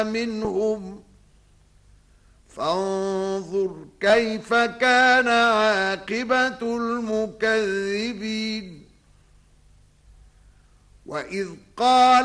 منهم فانظر كيف كان عاقبة المكذبين وإذ قال